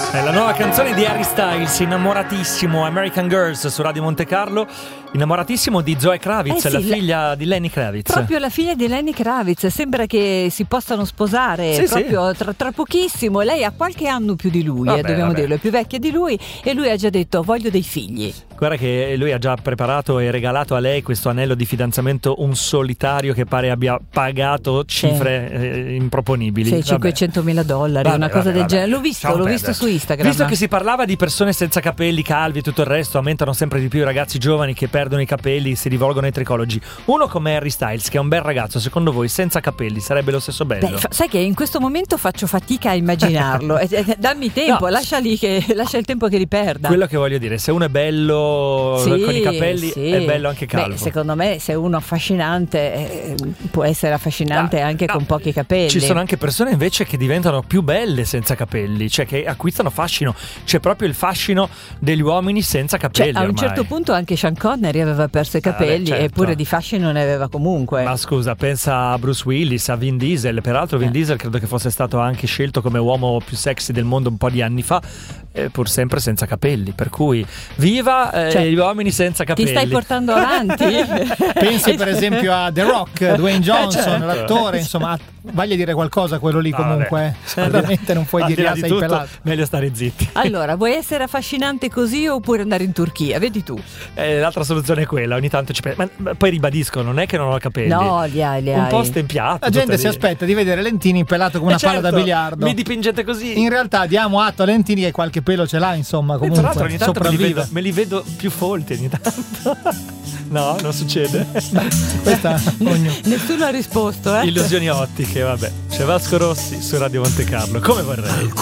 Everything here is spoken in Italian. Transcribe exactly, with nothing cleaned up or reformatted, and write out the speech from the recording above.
È la nuova canzone di Harry Styles, innamoratissimo, American Girls su Radio Monte Carlo. Innamoratissimo di Zoe Kravitz, eh sì, la figlia di Lenny Kravitz. Proprio la figlia di Lenny Kravitz. Sembra che si possano sposare sì, proprio sì. Tra, tra pochissimo. Lei ha qualche anno più di lui, vabbè, eh, dobbiamo vabbè. dirlo, è più vecchia di lui e lui ha già detto voglio dei figli. Guarda che lui ha già preparato e regalato a lei questo anello di fidanzamento, un solitario che pare abbia pagato cifre sì. eh, improponibili. Sì, cinquecentomila dollari, vabbè, una cosa vabbè, del vabbè. genere. L'ho visto, Ciao, l'ho perde. visto su Instagram. Visto che si parlava di persone senza capelli, calvi e tutto il resto, aumentano sempre di più i ragazzi giovani che perdono i capelli, si rivolgono ai tricologi. Uno come Harry Styles, che è un bel ragazzo, secondo voi senza capelli sarebbe lo stesso bello? Beh, fa- sai che in questo momento faccio fatica a immaginarlo. eh, eh, dammi tempo, No. lascia lì che lascia il tempo che li perda. Quello che voglio dire, se uno è bello Sì, con i capelli, sì. è bello anche calvo. Beh, secondo me se uno affascinante eh, può essere affascinante No, anche no. con pochi capelli. Ci sono anche persone invece che diventano più belle senza capelli, cioè che acquistano fascino. C'è proprio il fascino degli uomini senza capelli. Cioè, a un ormai. certo punto anche Sean Connery aveva perso i capelli, Ah, beh, certo. eppure di fascino ne aveva comunque. Ma scusa, pensa a Bruce Willis, a Vin Diesel. Peraltro Vin Eh. Diesel credo che fosse stato anche scelto come uomo più sexy del mondo un po' di anni fa, eh, pur sempre senza capelli. Per cui viva eh, Cioè, gli uomini senza capelli. Ti stai portando avanti? Pensi per esempio a The Rock, Dwayne Johnson, certo. l'attore, insomma, voglia dire qualcosa quello lì No, comunque. vabbè. Veramente non puoi Al di dire là ah, di sei tutto, pelato. meglio stare zitti. Allora, vuoi essere affascinante così oppure andare in Turchia? Vedi tu. Eh, l'altra soluzione è quella, ogni tanto ci penso. Ma, ma poi ribadisco, non è che non ho capelli. No, li hai, li hai. Un po' stempiato. La gente tutto si lì. aspetta di vedere Lentini pelato come Eh una palla certo, da biliardo. Mi dipingete così. In realtà diamo atto a Lentini che qualche pelo ce l'ha, insomma, E tra comunque l'altro ogni tanto me li, sopravvive. vedo, me li vedo più folti ogni tanto. No, non succede. Questa ognuno. Nessuno ha risposto, eh? Illusioni ottiche, vabbè. C'è Vasco Rossi su Radio Monte Carlo, come vorrei.